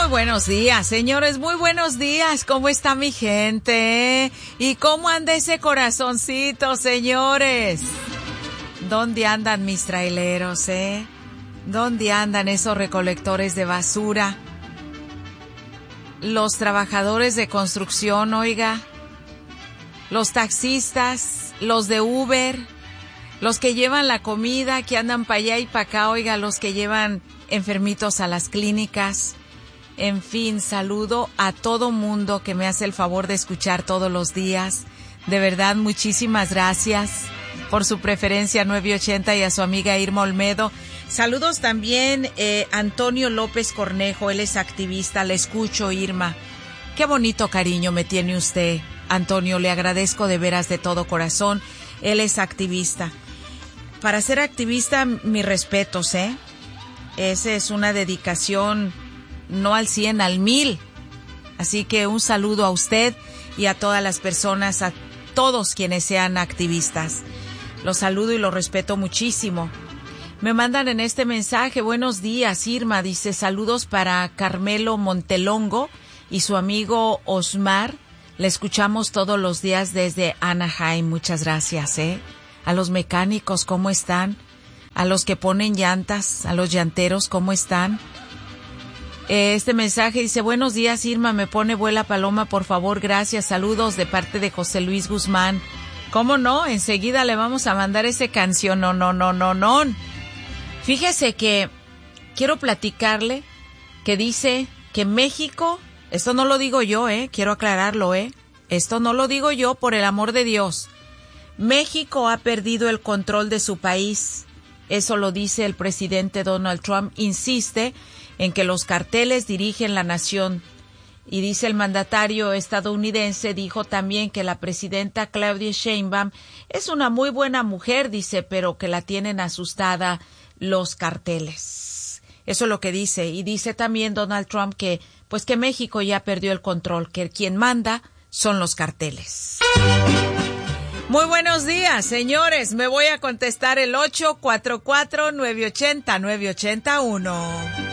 Muy buenos días, señores, muy buenos días. ¿Cómo está mi gente? ¿Y cómo anda ese corazoncito, señores? ¿Dónde andan mis traileros, ¿Dónde andan esos recolectores de basura? Los trabajadores de construcción, oiga. Los taxistas, los de Uber, los que llevan la comida, que andan para allá y para acá, oiga, los que llevan enfermitos a las clínicas. En fin, saludo a todo mundo que me hace el favor de escuchar todos los días. De verdad, muchísimas gracias por su preferencia 980 y a su amiga Irma Olmedo. Saludos también Antonio López Cornejo, él es activista, le escucho, Irma. Qué bonito cariño me tiene usted, Antonio, le agradezco de veras de todo corazón. Él es activista. Para ser activista, mis respetos, Esa es una dedicación no al 100, al 1000. Así que un saludo a usted y a todas las personas, a todos quienes sean activistas. Los saludo y los respeto muchísimo. Me mandan en este mensaje, buenos días, Irma, dice, saludos para Carmelo Montelongo y su amigo Osmar. Le escuchamos todos los días desde Anaheim. Muchas gracias, A los mecánicos, ¿cómo están? A los que ponen llantas, a los llanteros, ¿cómo están? Este mensaje dice, buenos días, Irma, me pone vuela paloma, por favor, gracias, saludos de parte de José Luis Guzmán. ¿Cómo no? Enseguida le vamos a mandar ese canción, no. Fíjese que quiero platicarle que dice que México, esto no lo digo yo, quiero aclararlo, esto no lo digo yo, por el amor de Dios. México ha perdido el control de su país. Eso lo dice el presidente Donald Trump, insiste en que los carteles dirigen la nación. Y dice el mandatario estadounidense, dijo también que la presidenta Claudia Sheinbaum es una muy buena mujer, dice, pero que la tienen asustada los carteles. Eso es lo que dice. Y dice también Donald Trump que, pues que México ya perdió el control, que quien manda son los carteles. Muy buenos días, señores. Me voy a contestar el 844-980-9881.